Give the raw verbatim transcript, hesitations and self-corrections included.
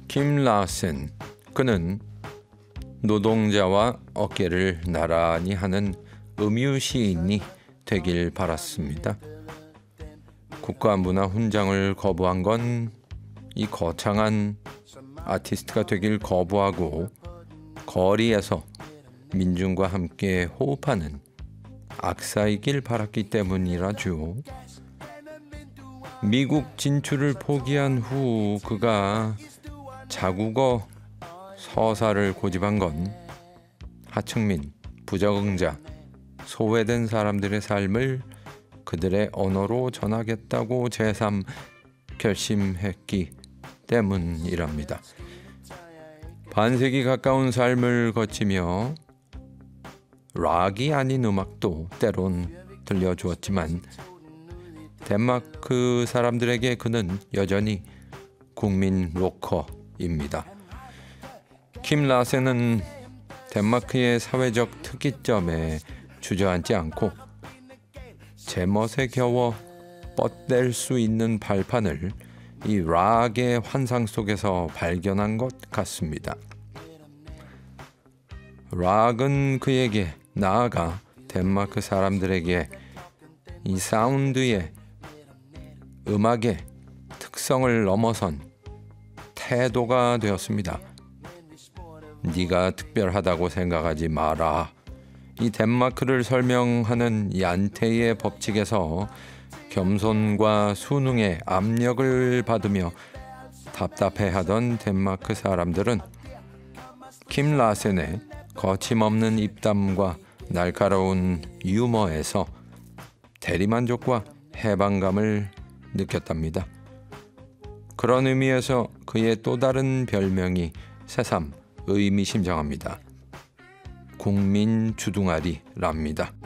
김 라센, 그는 노동자와 어깨를 나란히 하는 음유시인이 되길 바랐습니다. 국가문화 훈장을 거부한 건 이 거창한 아티스트가 되길 거부하고 거리에서 민중과 함께 호흡하는 악사이길 바랐기 때문이라죠. 미국 진출을 포기한 후 그가 자국어 서사를 고집한 건 하층민, 부적응자, 소외된 사람들의 삶을 그들의 언어로 전하겠다고 제삼 결심했기 때문이랍니다. 반세기 가까운 삶을 거치며 락이 아닌 음악도 때론 들려주었지만 덴마크 사람들에게 그는 여전히 국민 로커입니다. 김 라센은 덴마크의 사회적 특이점에 주저앉지 않고 제멋에 겨워 뻗댈 수 있는 발판을 이 락의 환상 속에서 발견한 것 같습니다. 락은 그에게, 나아가 덴마크 사람들에게 이 사운드의, 음악의 특성을 넘어선 태도가 되었습니다. 네가 특별하다고 생각하지 마라. 이 덴마크를 설명하는 얀테의 법칙에서 겸손과 순응의 압력을 받으며 답답해하던 덴마크 사람들은 김 라센의 거침없는 입담과 날카로운 유머에서 대리만족과 해방감을 느꼈답니다. 그런 의미에서 그의 또 다른 별명이 새삼 의미심장합니다. 국민 주둥아리랍니다.